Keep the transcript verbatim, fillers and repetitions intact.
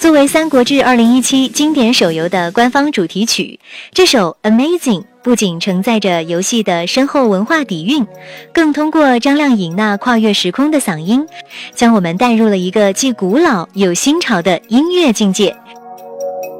作为《三国志二零一七》经典手游的官方主题曲，这首 Amazing 不仅承载着游戏的深厚文化底蕴，更通过张靓颖那跨越时空的嗓音，将我们带入了一个既古老又新潮的音乐境界。